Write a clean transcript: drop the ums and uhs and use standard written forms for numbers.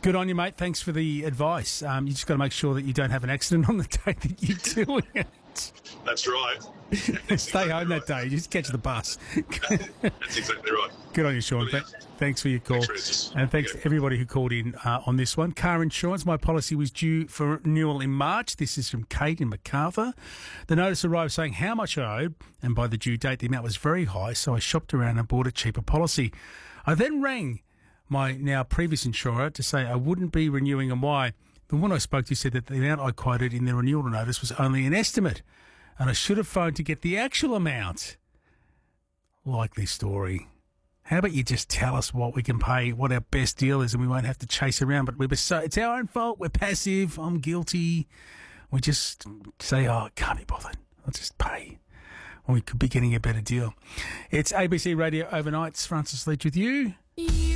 Good on you, mate. Thanks for the advice. You just got to make sure that you don't have an accident on the day that you're doing it. That's right. Stay home that day. Just catch the bus. That's exactly right. Good on you, Sean. Thanks for your call. And thanks to everybody who called in on this one. Car insurance. My policy was due for renewal in March. This is from Kate in Macarthur. The notice arrived saying how much I owed, and by the due date, the amount was very high, so I shopped around and bought a cheaper policy. I then rang my now previous insurer to say I wouldn't be renewing and why. The one I spoke to said that the amount I quoted in the renewal notice was only an estimate, and I should have phoned to get the actual amount. Like this story. How about you just tell us what we can pay, what our best deal is, and we won't have to chase around. But it's our own fault. We're passive. I'm guilty. We just say, oh, can't be bothered. I'll just pay. Or we could be getting a better deal. It's ABC Radio Overnights. Francis Leach with you.